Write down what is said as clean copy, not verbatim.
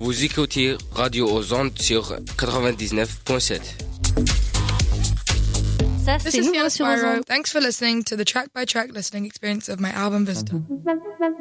Vous écoutez Radio aux ondes sur 99.7. Ça, This c'est is nouveau Sienna sur Ozone. Spyro. Thanks for listening to the track-by-track listening experience of my album Visitor.